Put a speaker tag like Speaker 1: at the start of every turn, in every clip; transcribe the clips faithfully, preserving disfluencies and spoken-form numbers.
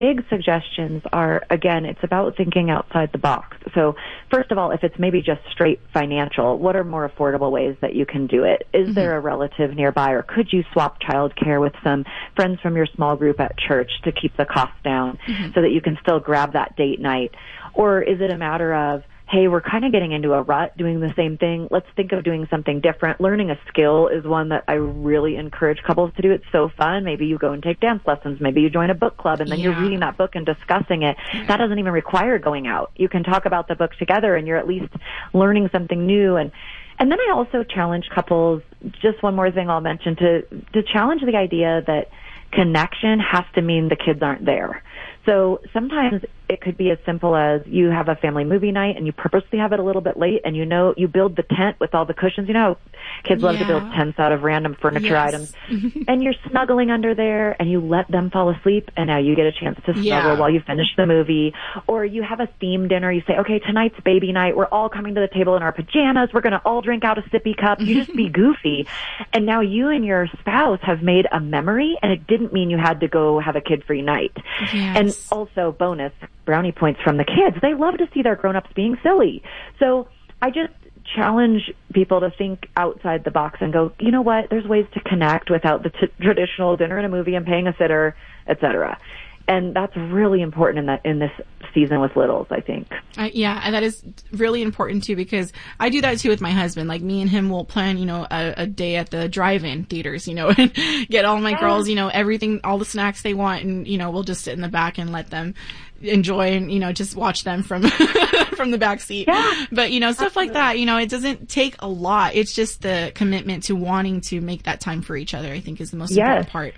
Speaker 1: big suggestions are, again, it's about thinking outside the box. So first of all, if it's maybe just straight financial, what are more affordable ways that you can do it? Is mm-hmm. there a relative nearby, or could you swap childcare with some friends from your small group at church to keep the costs down mm-hmm. so that you can still grab that date night? Or is it a matter of, hey, we're kind of getting into a rut doing the same thing. Let's think of doing something different. Learning a skill is one that I really encourage couples to do. It's so fun. Maybe you go and take dance lessons. Maybe you join a book club, and then yeah. you're reading that book and discussing it. Yeah. That doesn't even require going out. You can talk about the book together, and you're at least learning something new. And and then I also challenge couples, just one more thing I'll mention, to to challenge the idea that connection has to mean the kids aren't there. So sometimes it could be as simple as you have a family movie night and you purposely have it a little bit late, and you know, you build the tent with all the cushions. You know, kids love yeah. to build tents out of random furniture
Speaker 2: yes.
Speaker 1: items. And you're snuggling under there, and you let them fall asleep, and now you get a chance to snuggle
Speaker 2: yeah.
Speaker 1: while you finish the movie. Or you have a theme dinner. You say, okay, tonight's baby night. We're all coming to the table in our pajamas. We're going to all drink out of sippy cups. You just be goofy. And now you and your spouse have made a memory, and it didn't mean you had to go have a kid-free night.
Speaker 2: Yes.
Speaker 1: And also, bonus, brownie points from the kids. They love to see their grown-ups being silly. So I just challenge people to think outside the box and go, you know what, there's ways to connect without the t- traditional dinner and a movie and paying a sitter, et cetera. And that's really important in that in this season with littles, I think.
Speaker 2: Uh, yeah, and that is really important too, because I do that too with my husband. Like, me and him will plan, you know, a, a day at the drive-in theaters, you know, and get all my girls, you know, everything, all the snacks they want, and, you know, we'll just sit in the back and let them enjoy and, you know, just watch them from from the back seat.
Speaker 1: Yeah,
Speaker 2: but, you know, stuff absolutely. Like that, you know, it doesn't take a lot. It's just the commitment to wanting to make that time for each other, I think, is the most
Speaker 1: yes.
Speaker 2: important part.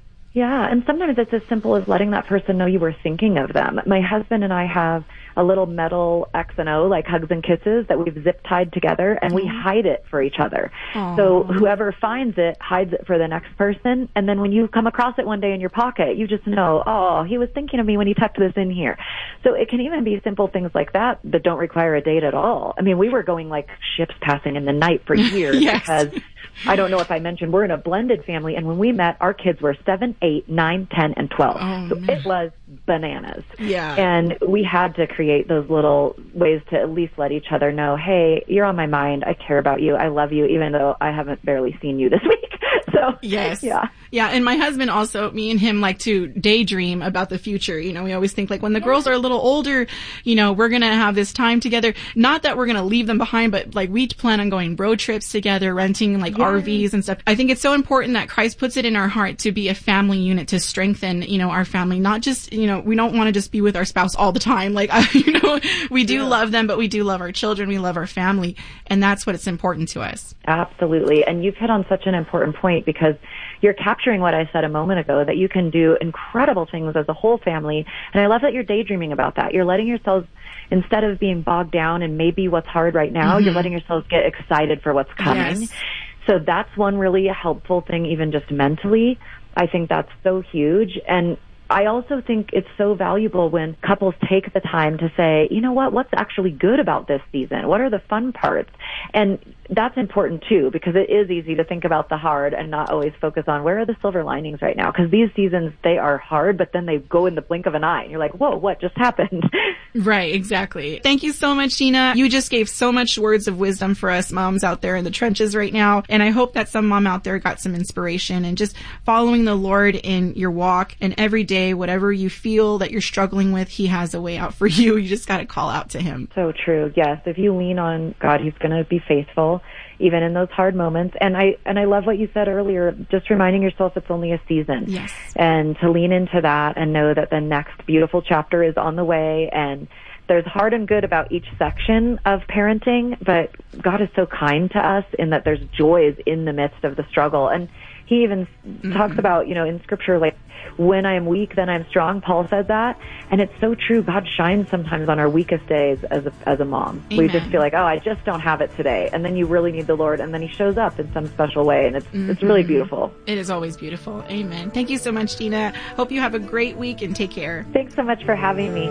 Speaker 1: Yeah, and sometimes it's as simple as letting that person know you were thinking of them. My husband and I have a little metal X and O, like hugs and kisses, that we've zip tied together, and we hide it for each other.
Speaker 2: Aww.
Speaker 1: So whoever finds it hides it for the next person, and then when you come across it one day in your pocket, you just know, oh, he was thinking of me when he tucked this in here. So it can even be simple things like that that don't require a date at all. I mean, we were going like ships passing in the night for years
Speaker 2: yes.
Speaker 1: because I don't know if I mentioned, we're in a blended family, and when we met, our kids were seven, eight, nine, ten, and twelve.
Speaker 2: Oh,
Speaker 1: so
Speaker 2: man.
Speaker 1: it was bananas.
Speaker 2: Yeah.
Speaker 1: And we had to create those little ways to at least let each other know, hey, you're on my mind. I care about you. I love you, even though I haven't barely seen you this week. So,
Speaker 2: yes.
Speaker 1: Yeah.
Speaker 2: Yeah. And my husband also, me and him like to daydream about the future. You know, we always think like when the girls are a little older, you know, we're going to have this time together. Not that we're going to leave them behind, but like we plan on going road trips together, renting like
Speaker 1: yeah.
Speaker 2: R Vs and stuff. I think it's so important that Christ puts it in our heart to be a family unit, to strengthen, you know, our family. Not just, you know, we don't want to just be with our spouse all the time. Like, you know, we do
Speaker 1: yeah.
Speaker 2: love them, but we do love our children. We love our family. And that's what it's important to us.
Speaker 1: Absolutely. And you've hit on such an important point, because you're capturing what I said a moment ago, that you can do incredible things as a whole family. And I love that you're daydreaming about that. You're letting yourselves, instead of being bogged down in maybe what's hard right now, mm-hmm. you're letting yourselves get excited for what's coming.
Speaker 2: Yes.
Speaker 1: So that's one really helpful thing, even just mentally. I think that's so huge. And I also think it's so valuable when couples take the time to say, you know what, what's actually good about this season? What are the fun parts? And that's important too, because it is easy to think about the hard and not always focus on where are the silver linings right now. Because these seasons, they are hard, but then they go in the blink of an eye. And you're like, whoa, what just happened?
Speaker 2: Right, exactly. Thank you so much, Gina. You just gave so much words of wisdom for us moms out there in the trenches right now. And I hope that some mom out there got some inspiration, and just following the Lord in your walk, and every day, whatever you feel that you're struggling with, He has a way out for you. You just got to call out to Him.
Speaker 1: So true. Yes. If you lean on God, He's going to be faithful, even in those hard moments. And I, and I love what you said earlier, just reminding yourself it's only a season.
Speaker 2: Yes.
Speaker 1: And to lean into that and know that the next beautiful chapter is on the way. And there's hard and good about each section of parenting, but God is so kind to us in that there's joys in the midst of the struggle. And He even mm-hmm. talks about, you know, in scripture, like, when I am weak, then I'm strong. Paul said that. And it's so true. God shines sometimes on our weakest days as a, as a mom.
Speaker 2: Amen.
Speaker 1: We just feel like, oh, I just don't have it today. And then you really need the Lord. And then He shows up in some special way. And it's, mm-hmm. it's really beautiful.
Speaker 2: It is always beautiful. Amen. Thank you so much, Gina. Hope you have a great week, and take care.
Speaker 1: Thanks so much for having me.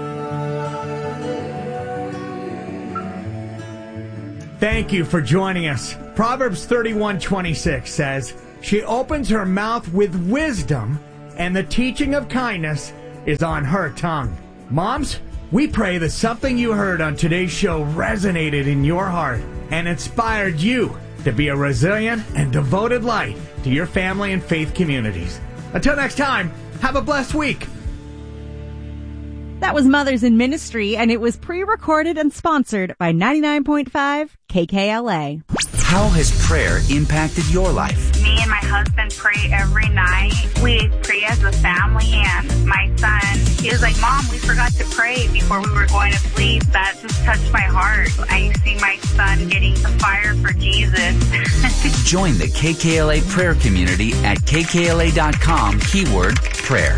Speaker 3: Thank you for joining us. Proverbs thirty-one twenty-six says, "She opens her mouth with wisdom, and the teaching of kindness is on her tongue. Moms, we pray that something you heard on today's show resonated in your heart and inspired you to be a resilient and devoted light to your family and faith communities. Until next time, have a blessed week.
Speaker 4: That was Mothers in Ministry, and it was pre-recorded and sponsored by ninety-nine point five K K L A.
Speaker 5: How has prayer impacted your life?
Speaker 6: Me and my husband pray every night. We pray as a family, and my son, he was like, Mom, we forgot to pray before we were going to sleep. That just touched my heart. I see my son getting the fire for Jesus.
Speaker 5: Join the K K L A prayer community at K K L A dot com, keyword prayer.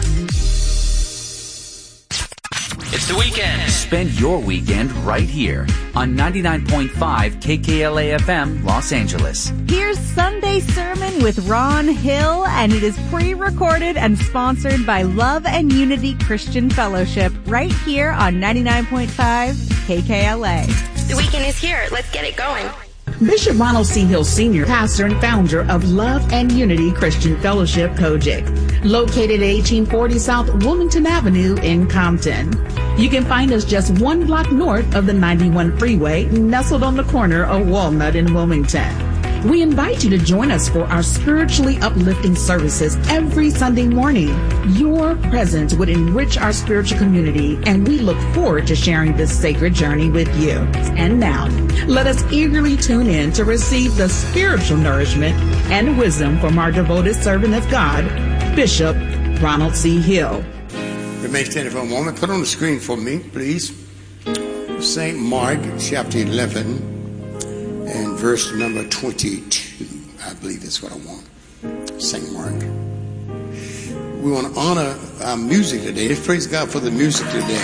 Speaker 7: It's the weekend.
Speaker 5: Spend your weekend right here on ninety-nine point five K K L A F M, Los Angeles.
Speaker 4: Here's Sunday Sermon with Ron Hill, and it is pre-recorded and sponsored by Love and Unity Christian Fellowship right here on ninety-nine point five K K L A.
Speaker 8: The weekend is here. Let's get it going.
Speaker 9: Bishop Ronald C. Hill Senior, pastor and founder of Love and Unity Christian Fellowship, Kojic, located at eighteen forty South Wilmington Avenue in Compton. You can find us just one block north of the ninety-one freeway, nestled on the corner of Walnut and Wilmington. We invite you to join us for our spiritually uplifting services every Sunday morning. Your presence would enrich our spiritual community, and we look forward to sharing this sacred journey with you. And now, let us eagerly tune in to receive the spiritual nourishment and wisdom from our devoted servant of God, Bishop Ronald C. Hill.
Speaker 10: Remain standing for a moment. Put on the screen for me, please. Saint Mark, chapter eleven, and verse number twenty-two. I believe that's what I want. Saint Mark. We want to honor our music today. Let's praise God for the music today.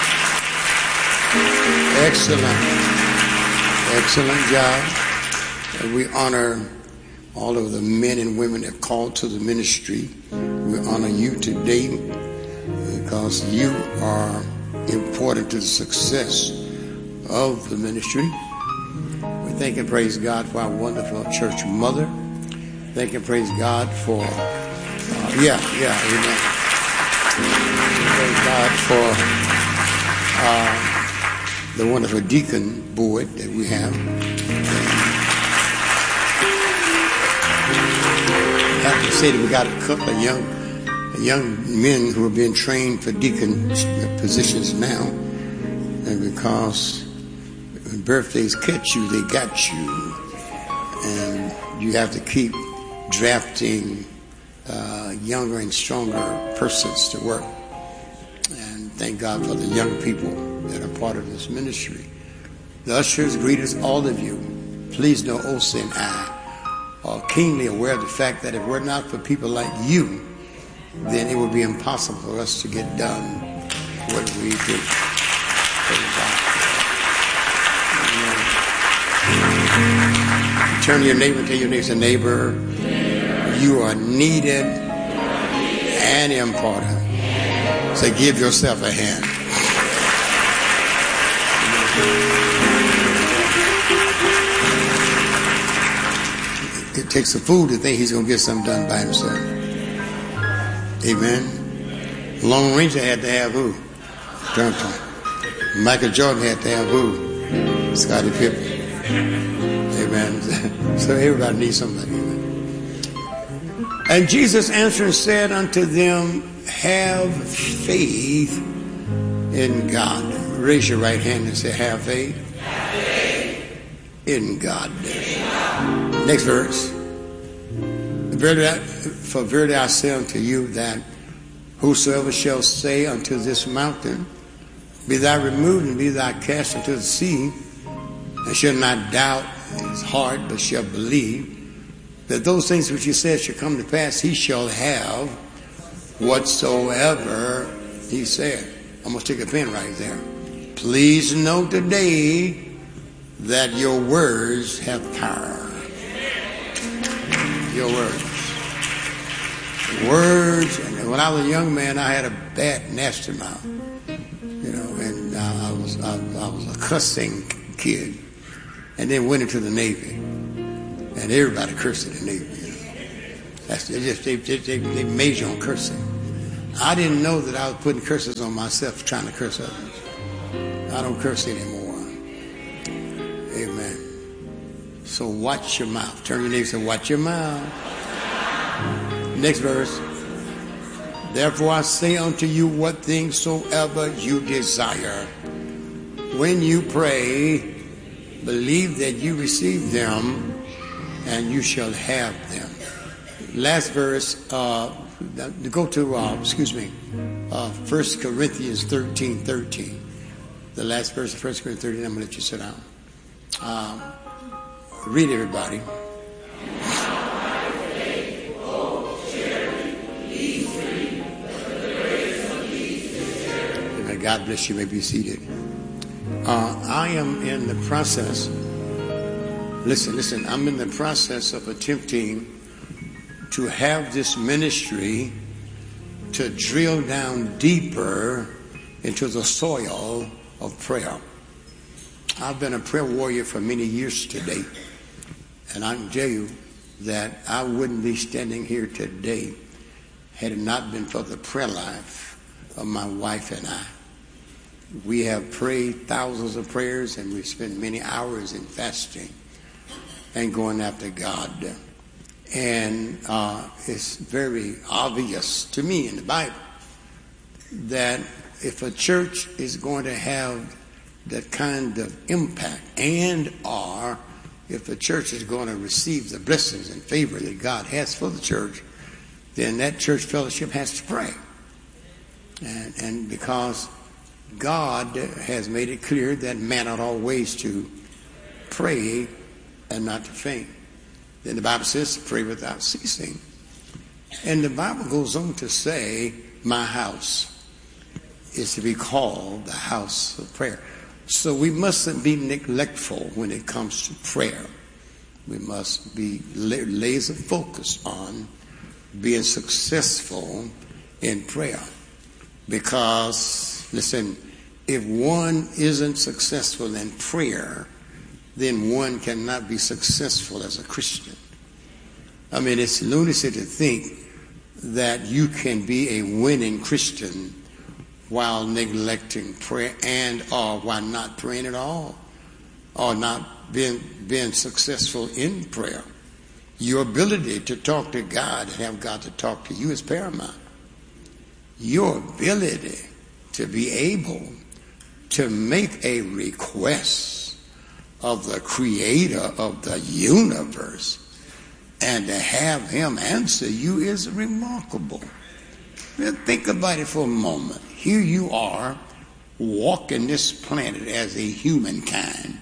Speaker 10: Excellent. Excellent job. And we honor all of the men and women that called to the ministry. We honor you today because you are important to the success of the ministry. We thank and praise God for our wonderful church mother. Thank and praise God for, uh, yeah, yeah, amen. Praise God for uh, the wonderful deacon board that we have. I have to say that we got a couple of young young men who are being trained for deacon positions now, and because when birthdays catch you, they got you, and you have to keep drafting uh, younger and stronger persons to work. And thank God for the young people that are part of this ministry. The ushers, greeters, all of you, please know Osa and I are keenly aware of the fact that if we're not for people like you, then it would be impossible for us to get done what we do. Turn to your neighbor and tell your neighbor, neighbor, you are needed and important. So give yourself a hand. It takes a fool to think he's going to get something done by himself. Amen. Lone Ranger had to have who? Duncan. Michael Jordan had to have who? Scottie Pippen. Amen. So everybody needs somebody. Amen. And Jesus answered and said unto them, have faith in God. Raise your right hand and say, have faith, have faith. In God. Next verse. For verily I say unto you that whosoever shall say unto this mountain, be thou removed and be thou cast into the sea, and shall not doubt in his heart, but shall believe that those things which he said shall come to pass, he shall have whatsoever he said. I'm going to stick a pin right there. Please know today that your words have power. Your words. Words. And when I was a young man, I had a bad, nasty mouth. You know, and I, I was I, I was a cussing kid, and then went into the Navy, and everybody cursed in the Navy. You know, that's they just they they, they, they major on cursing. I didn't know that I was putting curses on myself trying to curse others. I don't curse anymore. Amen. So watch your mouth. Turn your neighbor and say, watch your mouth. Next verse. Therefore I say unto you, what things soever you desire, when you pray, believe that you receive them, and you shall have them. Last verse, uh, go to, uh, excuse me, uh, First Corinthians thirteen thirteen. The last verse of First Corinthians thirteen, I'm going to let you sit down. Um, read, everybody. God bless you. May be seated. Uh, I am in the process. Listen, listen. I'm in the process of attempting to have this ministry to drill down deeper into the soil of prayer. I've been a prayer warrior for many years today, and I can tell you that I wouldn't be standing here today had it not been for the prayer life of my wife and I. We have prayed thousands of prayers, and we've spent many hours in fasting and going after God. And uh, it's very obvious to me in the Bible that if a church is going to have that kind of impact, and or if a church is going to receive the blessings and favor that God has for the church, then that church fellowship has to pray. And, and because God has made it clear that man ought always to pray and not to faint. Then the Bible says to pray without ceasing. And the Bible goes on to say, my house is to be called the house of prayer. So we mustn't be neglectful when it comes to prayer. We must be laser focused on being successful in prayer. Because, listen, if one isn't successful in prayer, then one cannot be successful as a Christian. I mean, it's lunacy to think that you can be a winning Christian while neglecting prayer and or while not praying at all, or not being, being successful in prayer. Your ability to talk to God and have God to talk to you is paramount. Your ability to be able to make a request of the creator of the universe and to have him answer you is remarkable. Now think about it for a moment. Here you are walking this planet as a humankind,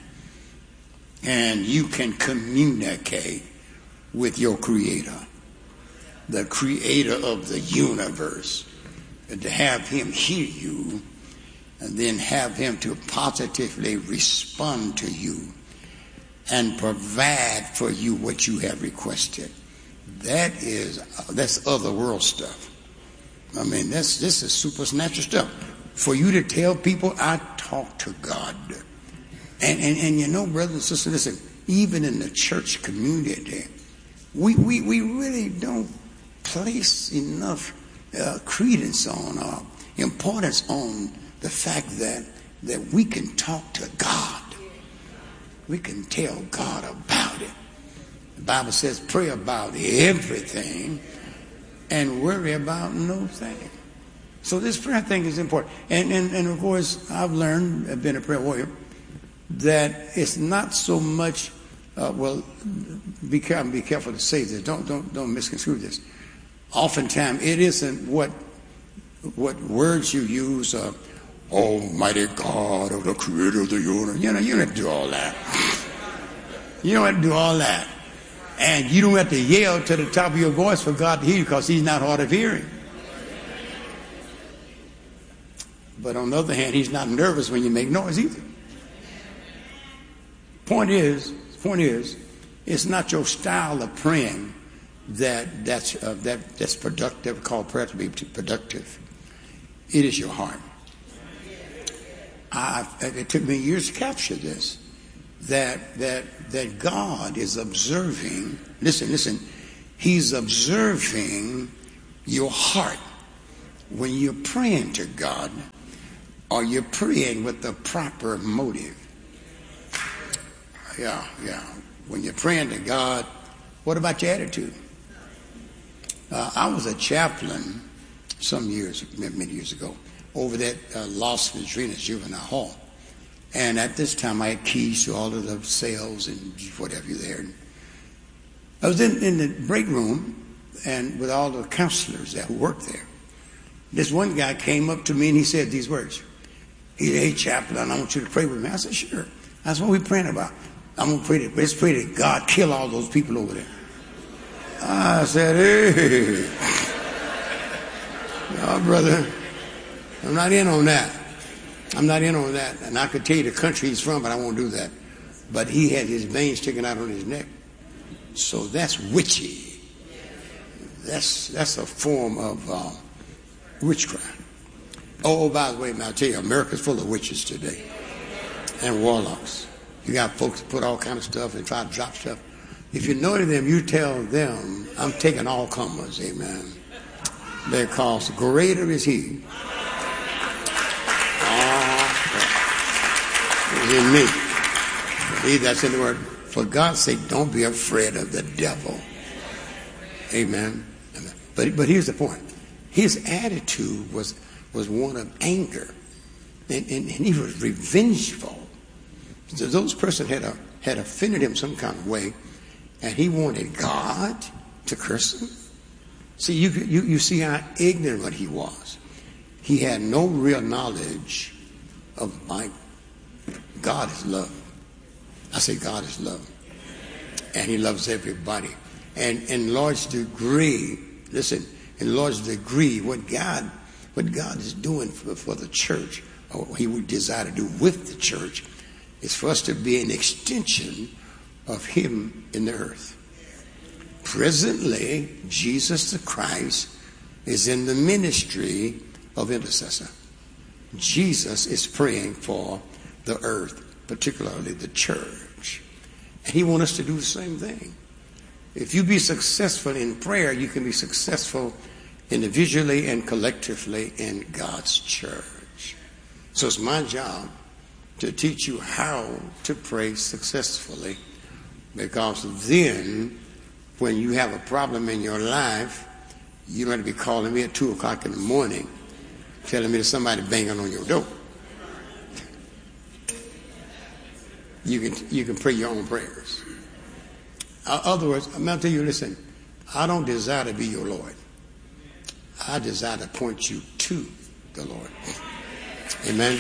Speaker 10: and you can communicate with your creator, the creator of the universe, and to have him hear you and then have him to positively respond to you and provide for you what you have requested. That is, that's other world stuff. I mean, that's, this is supernatural stuff. For you to tell people, I talk to God. And, and, and you know, brothers and sisters, listen, even in the church community, we, we, we really don't place enough uh, credence on or importance on the fact that, that we can talk to God. We can tell God about it. The Bible says pray about everything and worry about no thing. So this prayer thing is important. And, and, and of course, I've learned, I've been a prayer warrior, that it's not so much, uh, well, be careful, be careful to say this. Don't, don't, don't misconstrue this. Oftentimes, it isn't what, what words you use, uh, Almighty God of the creator of the universe. You know, you don't have to do all that. You don't have to do all that. And you don't have to yell to the top of your voice for God to hear you, because he's not hard of hearing. But on the other hand, he's not nervous when you make noise either. Point is, point is, it's not your style of praying that that's uh, that that's productive. Called prayer to be productive. It is your heart. I, it took me years to capture this. That that that God is observing. Listen, listen. He's observing your heart when you're praying to God, are you praying with the proper motive? Yeah, yeah. When you're praying to God, what about your attitude? Uh, I was a chaplain some years, many years ago, over that uh, Las Vidrinas Juvenile Hall. And at this time, I had keys to all of the cells and whatever there. I was in, in the break room and with all the counselors that worked there. This one guy came up to me and he said these words. He said, "Hey, chaplain, I want you to pray with me." I said, "Sure." That's what we're praying about. I'm going to pray that, let's pray that God kill all those people over there. I said, "Hey, no, brother, I'm not in on that. I'm not in on that." And I could tell you the country he's from, but I won't do that. But he had his veins sticking out on his neck. So that's witchy. That's that's a form of uh, witchcraft. Oh, by the way, man, I'll tell you, America's full of witches today and warlocks. You got folks that put all kind of stuff and try to drop stuff. If you know them, you tell them, "I'm taking all comers," amen. Because greater is he uh, in me. Believe that's in the word. For God's sake, don't be afraid of the devil. Amen. Amen. But but here's the point. His attitude was was one of anger, and, and, and he was revengeful. So those person had a, had offended him some kind of way, and he wanted God to curse him. See, you you you see how ignorant he was. He had no real knowledge of my God is love. I say God is love, and he loves everybody. And in large degree, listen, in large degree, what God, what God is doing for, for the church, or what he would desire to do with the church, is for us to be an extension of him in the earth. Presently, Jesus the Christ is in the ministry of intercessor. Jesus is praying for the earth, particularly the church. And he wants us to do the same thing. If you be successful in prayer, you can be successful individually and collectively in God's church. So it's my job to teach you how to pray successfully, because then when you have a problem in your life, you don't have to be calling me at two o'clock in the morning telling me there's somebody banging on your door. You can you can pray your own prayers. In other words, I'm going to tell you, listen, I don't desire to be your Lord. I desire to point you to the Lord. Amen.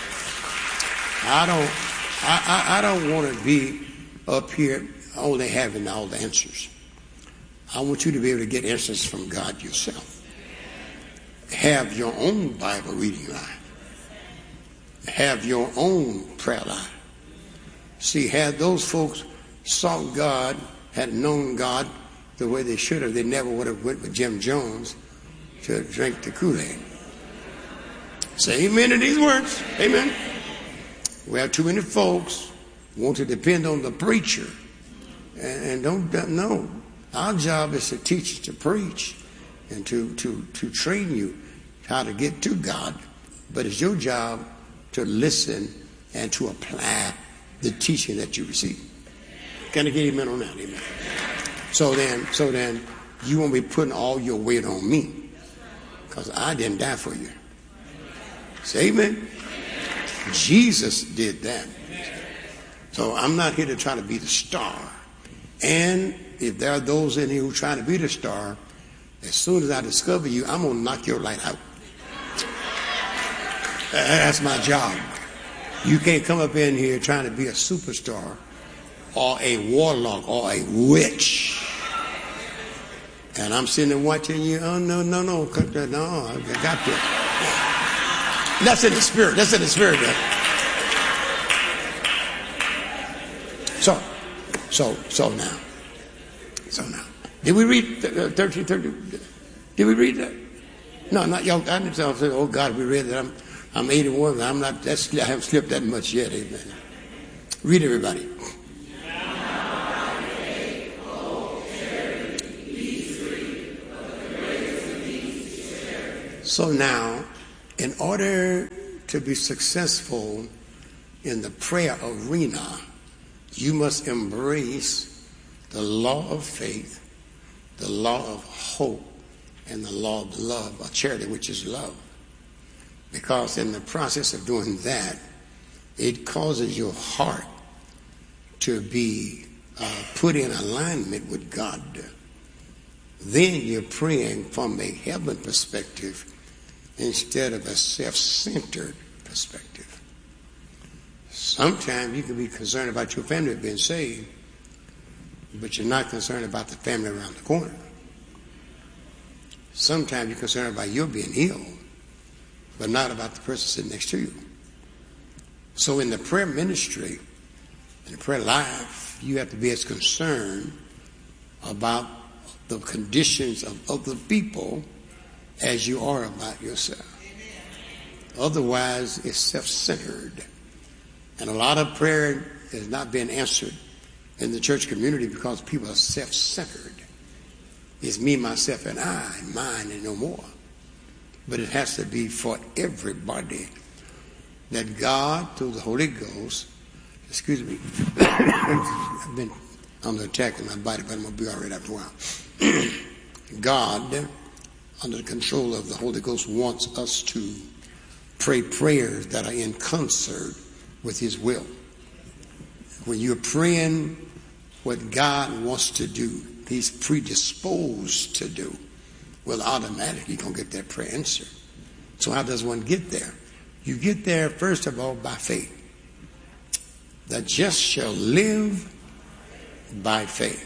Speaker 10: I don't I, I, I don't want to be up here only having all the answers. I want you to be able to get answers from God yourself. Have your own Bible reading life. Have your own prayer life. See, had those folks sought God, had known God the way they should have, they never would have went with Jim Jones to drink the Kool-Aid. Say amen to these words. Amen. We have too many folks want to depend on the preacher and, and don't know. Our job is to teach, to preach, and to, to, to train you how to get to God. But it's your job to listen and to apply the teaching that you receive. Can I get amen on that? Amen. So then, so then, you won't be putting all your weight on me, because I didn't die for you. Say amen. Jesus did that. So I'm not here to try to be the star. And if there are those in here who try to be the star, as soon as I discover you, I'm going to knock your light out. That's my job. You can't come up in here trying to be a superstar or a warlock or a witch. And I'm sitting there watching you. Oh, no, no, no. No, I got to. That's in the spirit. That's in the spirit. There. So, so, so now. So now. Did we read thirteen thirty? Did we read that? No, not y'all. I didn't say, oh God, we read that. I'm, I'm eighty-one. I'm not, that's, I haven't slipped that much yet. Amen. Read, everybody. So now, in order to be successful in the prayer arena, you must embrace the law of faith, the law of hope, and the law of love, or charity, which is love. Because in the process of doing that, it causes your heart to be uh, put in alignment with God. Then you're praying from a heaven perspective instead of a self-centered perspective. Sometimes you can be concerned about your family being saved, but you're not concerned about the family around the corner. Sometimes you're concerned about you being healed, but not about the person sitting next to you. So in the prayer ministry, in the prayer life, you have to be as concerned about the conditions of other people as you are about yourself. Otherwise, it's self-centered. And a lot of prayer is not being answered in the church community because people are self-centered. It's me, myself, and I, mine, and no more. But it has to be for everybody. That God, through the Holy Ghost, excuse me, I've been under attack in my body, but I'm going to be all right after a while. God, under the control of the Holy Ghost, wants us to pray prayers that are in concert with His will. When you're praying what God wants to do, He's predisposed to do, well, automatically you're going to get that prayer answered. So how does one get there? You get there, first of all, by faith. The just shall live by faith.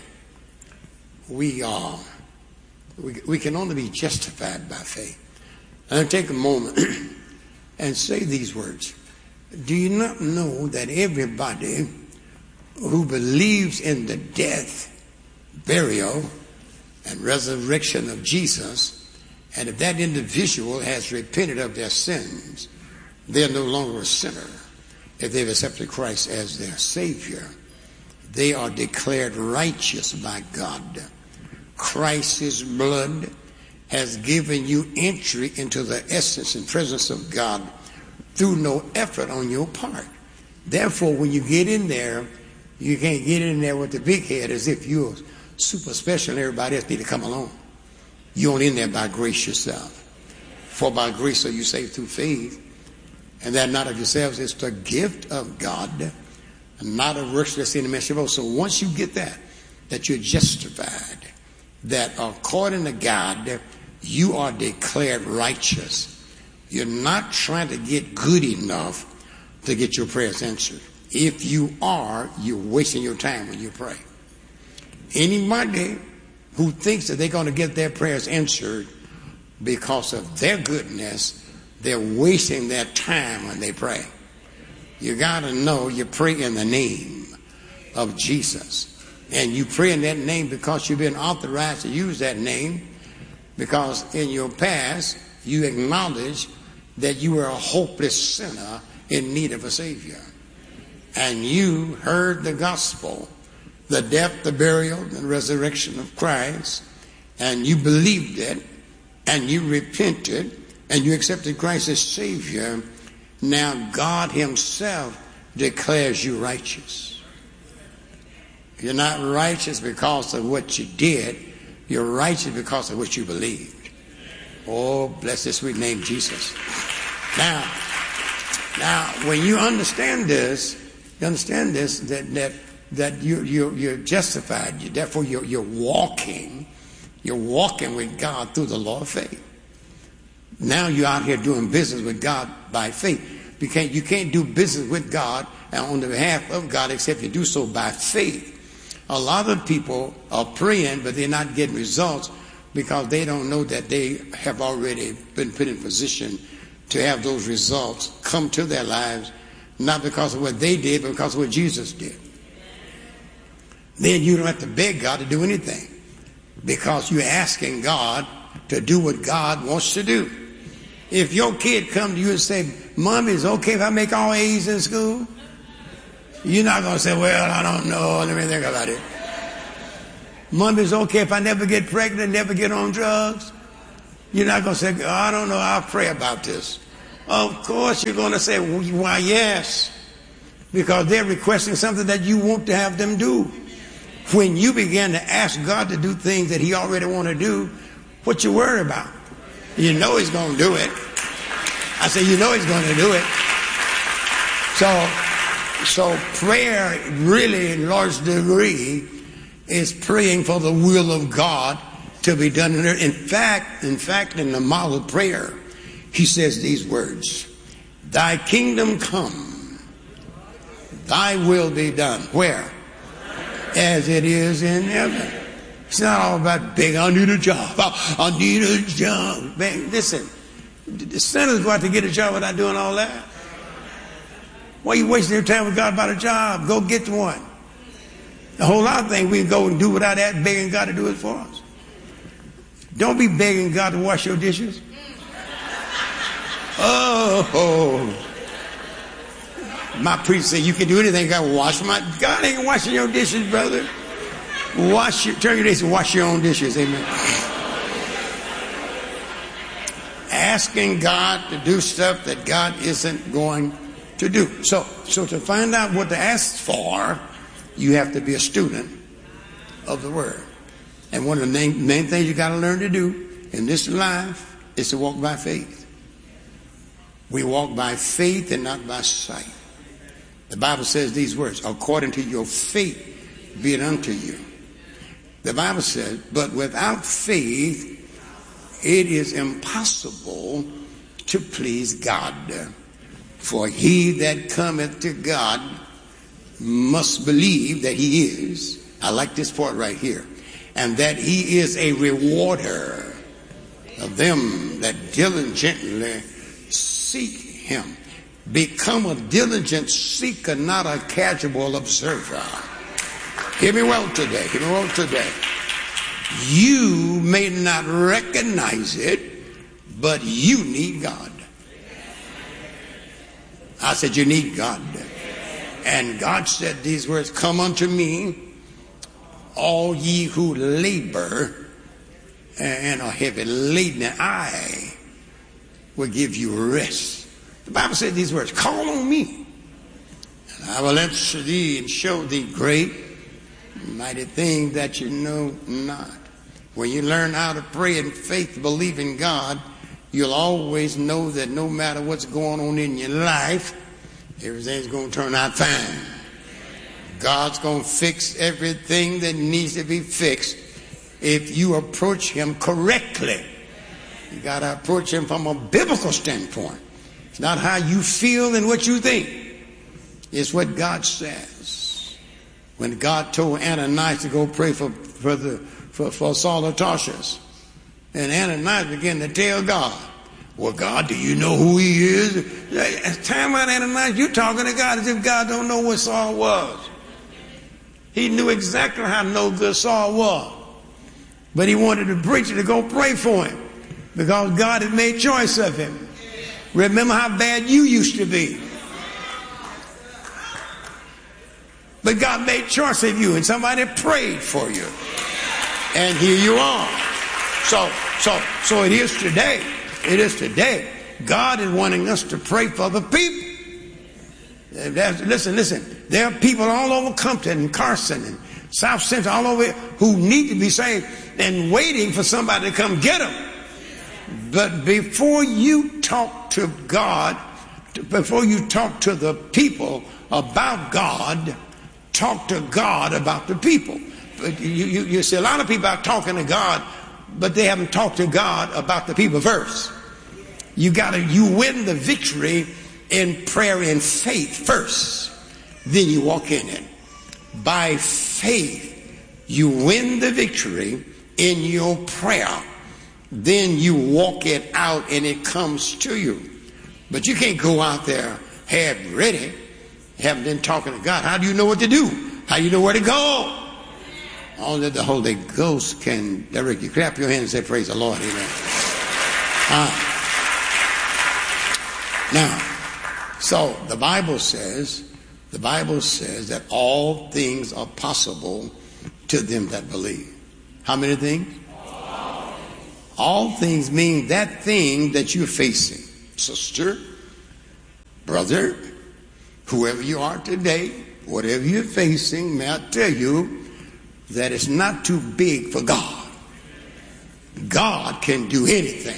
Speaker 10: We are, we, we can only be justified by faith. And take a moment and say these words. Do you not know that everybody who believes in the death, burial, and resurrection of Jesus, and if that individual has repented of their sins, they're no longer a sinner. If they've accepted Christ as their Savior, they are declared righteous by God. Christ's blood has given you entry into the essence and presence of God through no effort on your part. Therefore, when you get in there, you can't get in there with the big head as if you're super special and everybody else need to come along. You're only in there by grace yourself. For by grace are you saved through faith, and that not of yourselves, is the gift of God, and not of works that's in the measure of. So once you get that, that you're justified, that according to God, you are declared righteous. You're not trying to get good enough to get your prayers answered. If you are, you're wasting your time when you pray. Anybody who thinks that they're going to get their prayers answered because of their goodness, they're wasting their time when they pray. You got to know you pray in the name of Jesus. And you pray in that name because you've been authorized to use that name, because in your past you acknowledge that you were a hopeless sinner in need of a Savior. And you heard the gospel, the death, the burial, the resurrection of Christ, and you believed it, and you repented, and you accepted Christ as Savior. Now God Himself declares you righteous. You're not righteous because of what you did. You're righteous because of what you believed. Oh, bless His sweet name, Jesus. Now, now, when you understand this, you understand this, that that that you you you're justified. You, therefore, you're you're walking, you're walking with God through the law of faith. Now you're out here doing business with God by faith. You can't you can't do business with God and on the behalf of God except you do so by faith. A lot of people are praying, but they're not getting results because they don't know that they have already been put in position to have those results come to their lives, not because of what they did, but because of what Jesus did. Then you don't have to beg God to do anything because you're asking God to do what God wants to do. If your kid come to you and say, Mommy, is it okay if I make all A's in school? You're not going to say, well, I don't know. Let me think about it. Mommy, is it okay if I never get pregnant, never get on drugs? You're not going to say, oh, I don't know, I'll pray about this. Of course you're going to say, why, yes. Because they're requesting something that you want to have them do. When you begin to ask God to do things that he already want to do, what you worry about? You know he's going to do it. I say, you know he's going to do it. So, so prayer really, in large degree, is praying for the will of God to be done in earth. In fact, in fact, in the model prayer, he says these words: thy kingdom come, thy will be done. Where? As it is in heaven. It's not all about begging, I need a job. I, I need a job. Man, listen, the sinners go out to get a job without doing all that. Why are you wasting your time with God about a job? Go get one. A whole lot of things we can go and do without that, begging God to do it for us. Don't be begging God to wash your dishes. Oh, my priest said you can do anything. God wash my. God ain't washing your dishes, brother. Wash your. Turn your dishes and wash your own dishes. Amen. Asking God to do stuff that God isn't going to do. So, so to find out what to ask for, you have to be a student of the Word. And one of the main, main things you got to learn to do in this life is to walk by faith. We walk by faith and not by sight. The Bible says these words: according to your faith be it unto you. The Bible says, but without faith it is impossible to please God. For he that cometh to God must believe that he is. I like this part right here. And that he is a rewarder of them that diligently seek him. Become a diligent seeker, not a casual observer. Hear me well today. Hear me well today. You may not recognize it, but you need God. I said you need God. And God said these words: come unto me, all ye who labor and are heavy laden, and I will give you rest. The Bible said these words: call on me, and I will answer thee and show thee great mighty things that you know not. When you learn how to pray in faith, believe in God, you'll always know that no matter what's going on in your life, everything's going to turn out fine. God's going to fix everything that needs to be fixed if you approach him correctly. You got to approach him from a biblical standpoint. It's not how you feel and what you think. It's what God says. When God told Ananias to go pray for, for, the, for, for Saul of Tarsus, and Ananias began to tell God, well, God, do you know who he is? Time out, Ananias, you're talking to God as if God don't know what Saul was. He knew exactly how no good Saul was. But he wanted the preacher to go pray for him because God had made choice of him. Remember how bad you used to be. But God made choice of you and somebody prayed for you. And here you are. So, so, so it is today. It is today. God is wanting us to pray for the people. Listen, listen. There are people all over Compton and Carson and South Central, all over who need to be saved and waiting for somebody to come get them. But before you talk to God, before you talk to the people about God, talk to God about the people. But you, you, you see a lot of people are talking to God, but they haven't talked to God about the people first. You gotta, you win the victory in prayer and faith first. Then you walk in it. By faith, you win the victory in your prayer. Then you walk it out and it comes to you. But you can't go out there half ready, haven't been talking to God. How do you know what to do? How do you know where to go? Only the Holy Ghost can direct you. Clap your hands and say, praise the Lord. Amen. Uh, now, so the Bible says, the Bible says that all things are possible to them that believe. How many things? All things mean that thing that you're facing. Sister, brother, whoever you are today, whatever you're facing, may I tell you that it's not too big for God. God can do anything.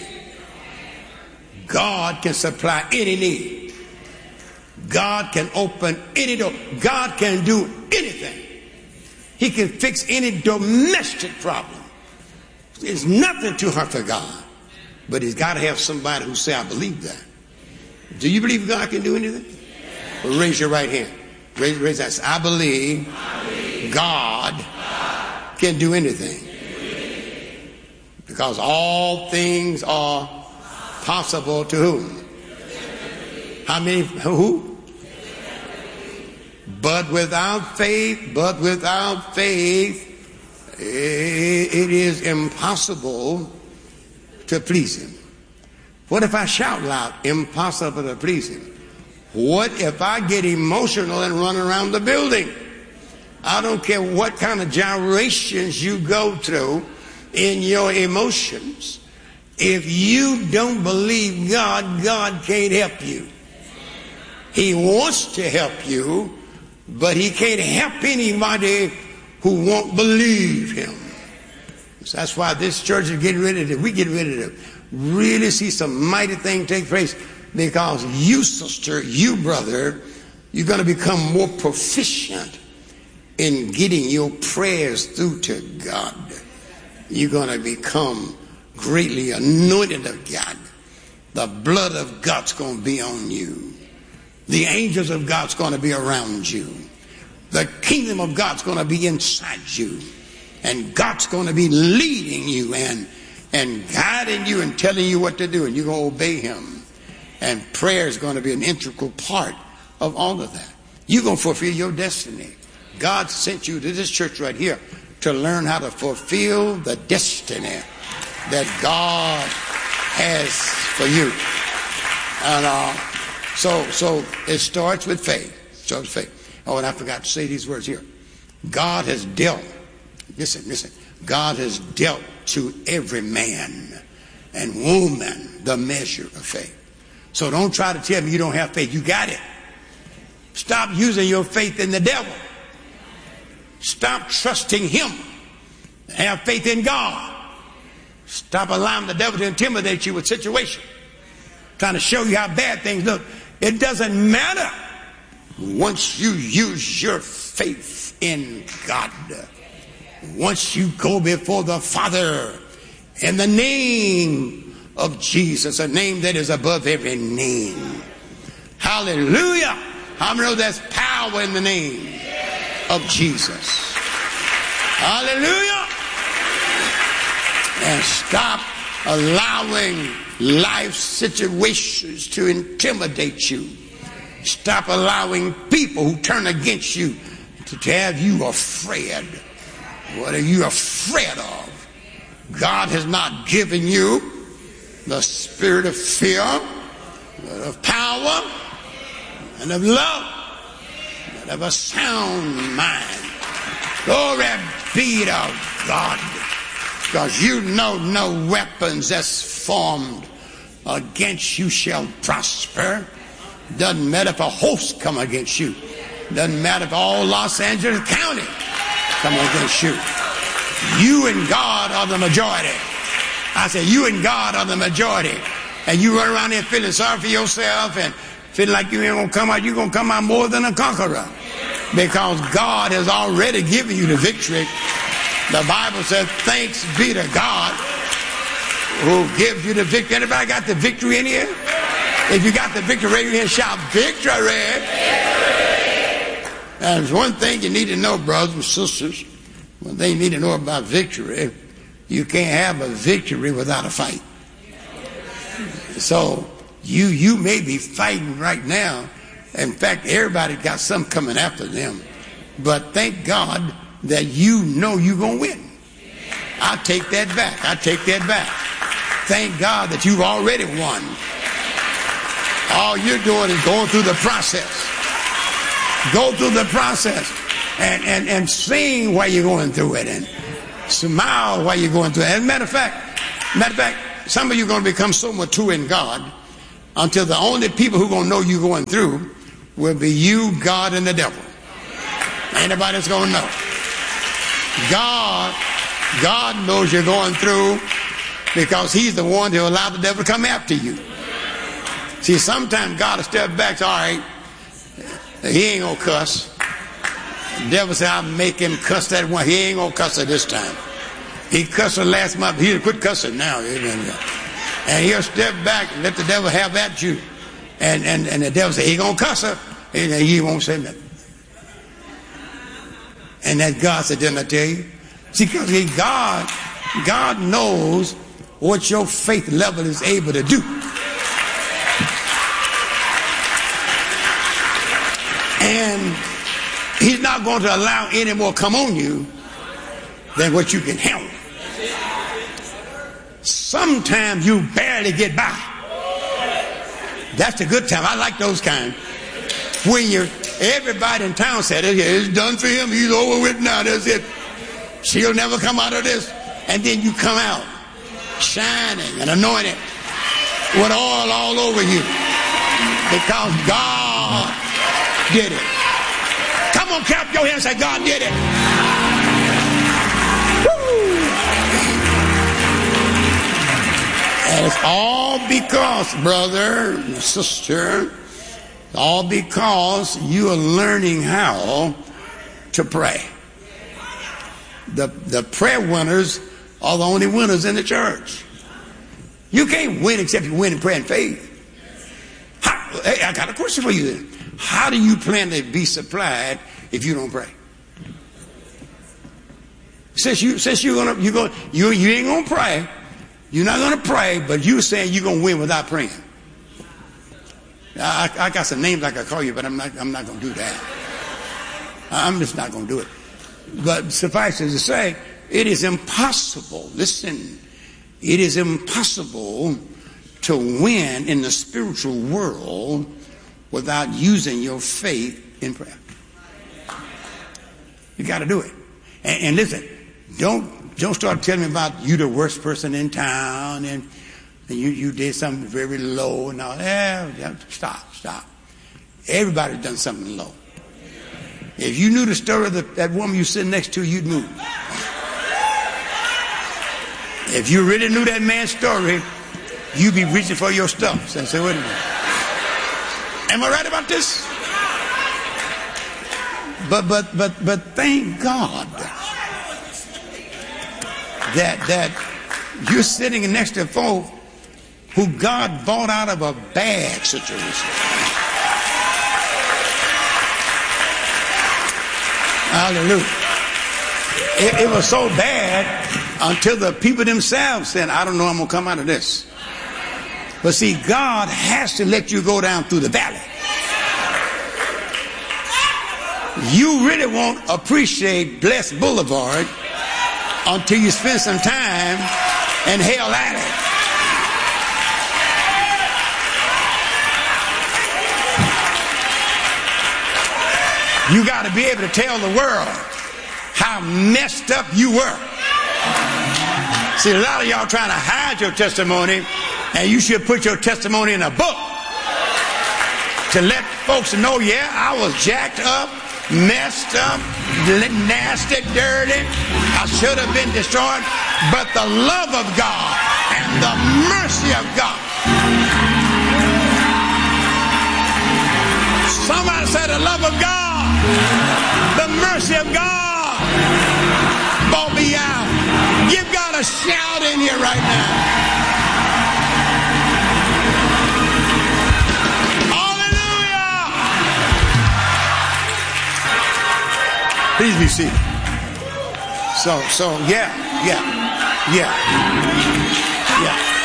Speaker 10: God can supply any need. God can open any door. God can do anything. He can fix any domestic problem. There's nothing too hard for God. But he's got to have somebody who say, I believe that. Do you believe God can do anything? Well, raise your right hand. Raise, raise that. I believe, I believe God, God can do anything. Because all things are possible to whom? How many? Who? But without faith, but without faith, it is impossible to please him. What if I shout loud? Impossible to please him. What if I get emotional and run around the building? I don't care what kind of gyrations you go through in your emotions. If you don't believe God, God can't help you. He wants to help you, but he can't help anybody who won't believe him. So that's why this church is getting ready to, we get ready to really see some mighty thing take place, because you, sister, you, brother, you're going to become more proficient in getting your prayers through to God. You're going to become greatly anointed of God. The blood of God's going to be on you. The angels of God's going to be around you. The kingdom of God's going to be inside you. And God's going to be leading you and, and guiding you and telling you what to do. And you're going to obey him. And prayer is going to be an integral part of all of that. You're going to fulfill your destiny. God sent you to this church right here to learn how to fulfill the destiny that God has for you. And uh, so, so it starts with faith. It starts with faith. Oh, and I forgot to say these words here. God has dealt, listen, listen, God has dealt to every man and woman the measure of faith. So don't try to tell me you don't have faith. You got it. Stop using your faith in the devil. Stop trusting him. Have faith in God. Stop allowing the devil to intimidate you with situations, trying to show you how bad things look. It doesn't matter once you use your faith in God. Once you go before the Father in the name of Jesus, a name that is above every name. Hallelujah. How many know there's power in the name of Jesus? Hallelujah. And stop allowing life situations to intimidate you. Stop allowing people who turn against you to, to have you afraid. What are you afraid of? God has not given you the spirit of fear, but of power and of love and of a sound mind. Glory be to God. Because you know no weapons that's formed against you shall prosper. Doesn't matter if a host come against you. Doesn't matter if all Los Angeles County come against you. You and God are the majority. I say you and God are the majority. And you run around there feeling sorry for yourself and feeling like you ain't going to come out. You're going to come out more than a conqueror. Because God has already given you the victory. The Bible says, thanks be to God who gives you the victory. Anybody got the victory in here? If you got the victory, raise your hand, shout victory. Victory. And there's one thing you need to know, brothers and sisters. One thing you need to know about victory. You can't have a victory without a fight. So you you may be fighting right now. In fact, everybody got something coming after them. But thank God that you know you're going to win. I take that back. I take that back. Thank God that you've already won. All you're doing is going through the process. Go through the process and, and, and sing while you're going through it and smile while you're going through it. As a matter of fact, Matter of fact, some of you are going to become so mature in God until the only people who are going to know you going through will be you, God, and the devil. Anybody that's going to know. God, God knows you're going through because he's the one who allowed the devil to come after you. See, sometimes God will step back, all right, he ain't going to cuss. The devil said, I'll make him cuss that one. He ain't going to cuss her this time. He cussed her last month. He'll quit cussing now. And he'll step back and let the devil have at you. And, and, and the devil say, he going to cuss her. And he won't say nothing. And that God said, didn't I tell you? See, because God, God knows what your faith level is able to do. And he's not going to allow any more come on you than what you can handle. Sometimes you barely get by. That's a good time. I like those kind. When you're, everybody in town said, it's done for him. He's over with now. That's it. She'll never come out of this. And then you come out shining and anointed with oil all over you because God did it. Come on, clap your hands and say, God did it. Woo. And it's all because, brother, sister, all because you are learning how to pray. The, the prayer winners are the only winners in the church. You can't win except you win in prayer and faith. How, hey, I got a question for you then. How do you plan to be supplied if you don't pray? Since you since you're gonna you go you you ain't gonna pray, you're not gonna pray, but you're saying you're gonna win without praying. I, I got some names I could call you, but I'm not I'm not gonna do that. I'm just not gonna do it. But suffice it to say, it is impossible. Listen, it is impossible to win in the spiritual world without using your faith in prayer. You got to do it. And, and listen, don't don't start telling me about you the worst person in town and, and you, you did something very low and all. Yeah, yeah, stop, stop. Everybody's done something low. If you knew the story of the, that woman you sitting next to, you'd move. If you really knew that man's story, you'd be reaching for your stuff. So say, wait a minute. Am I right about this? But but but but thank God that that you're sitting next to folk who God bought out of a bad situation. Hallelujah. It, it was so bad until the people themselves said, I don't know I'm going to come out of this. But see, God has to let you go down through the valley. You really won't appreciate Blessed Boulevard until you spend some time in Hell Alley. You got to be able to tell the world how messed up you were. See, a lot of y'all trying to hide your testimony, and you should put your testimony in a book to let folks know, yeah, I was jacked up, messed up, nasty, dirty. I should have been destroyed. But the love of God and the mercy of God. Somebody say the love of God, the mercy of God bought me out. Give God a shout in here right now. Hallelujah! Please be seated. So, so, yeah, yeah, yeah, yeah.